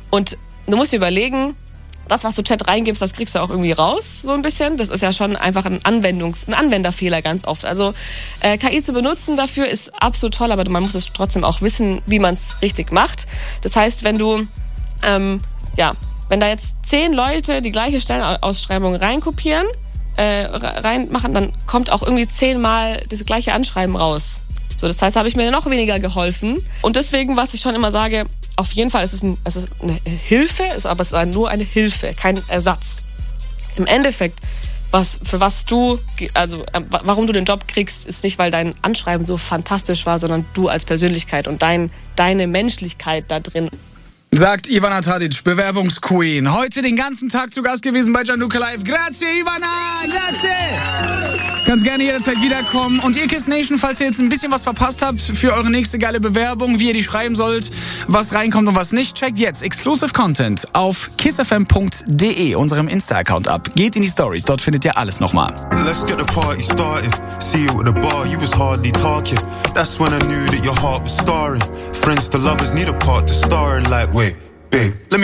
Und du musst dir überlegen, das, was du Chat reingibst, das kriegst du auch irgendwie raus, so ein bisschen. Das ist ja schon einfach ein Anwenderfehler ganz oft. Also KI zu benutzen dafür ist absolut toll, aber man muss es trotzdem auch wissen, wie man es richtig macht. Das heißt, wenn du, wenn da jetzt 10 Leute die gleiche Stellenausschreibung reinkopieren, reinmachen, dann kommt auch irgendwie 10-mal das gleiche Anschreiben raus. So, das heißt, habe ich mir noch weniger geholfen. Und deswegen, was ich schon immer sage, auf jeden Fall, es ist eine Hilfe, aber es ist nur eine Hilfe, kein Ersatz. Im Endeffekt, warum du den Job kriegst, ist nicht, weil dein Anschreiben so fantastisch war, sondern du als Persönlichkeit und deine Menschlichkeit da drin. Sagt Ivana Tadic, Bewerbungsqueen. Heute den ganzen Tag zu Gast gewesen bei Gianluca Live. Grazie, Ivana! Grazie! Kannst gerne jederzeit wiederkommen. Und ihr Kiss Nation, falls ihr jetzt ein bisschen was verpasst habt für eure nächste geile Bewerbung, wie ihr die schreiben sollt, was reinkommt und was nicht, checkt jetzt Exclusive Content auf kissfm.de, unserem Insta-Account ab. Geht in die Stories, dort findet ihr alles nochmal. Let's get the party started. See you at the bar, you was hardly talking. That's when I knew that your heart was scarring. Friends to lovers need a part to star in, like, wait, babe, let me